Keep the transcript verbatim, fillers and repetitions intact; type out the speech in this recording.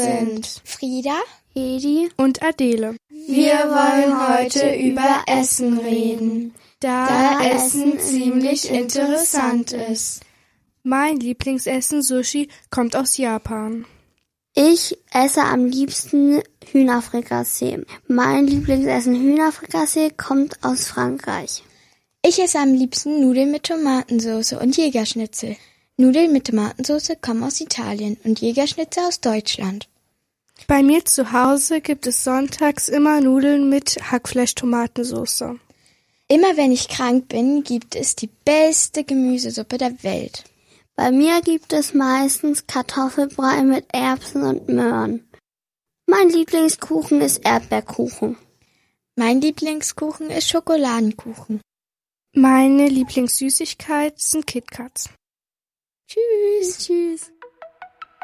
sind Frieda, Hedi und Adele. Wir wollen heute über Essen reden, da, da Essen ziemlich interessant ist. Mein Lieblingsessen Sushi kommt aus Japan. Ich esse am liebsten Hühnerfrikassee. Mein Lieblingsessen Hühnerfrikassee kommt aus Frankreich. Ich esse am liebsten Nudeln mit Tomatensauce und Jägerschnitzel. Nudeln mit Tomatensauce kommen aus Italien und Jägerschnitzel aus Deutschland. Bei mir zu Hause gibt es sonntags immer Nudeln mit Hackfleisch-Tomatensauce. Immer wenn ich krank bin, gibt es die beste Gemüsesuppe der Welt. Bei mir gibt es meistens Kartoffelbrei mit Erbsen und Möhren. Mein Lieblingskuchen ist Erdbeerkuchen. Mein Lieblingskuchen ist Schokoladenkuchen. Meine Lieblingssüßigkeit sind KitKats. Tschüss. Tschüss.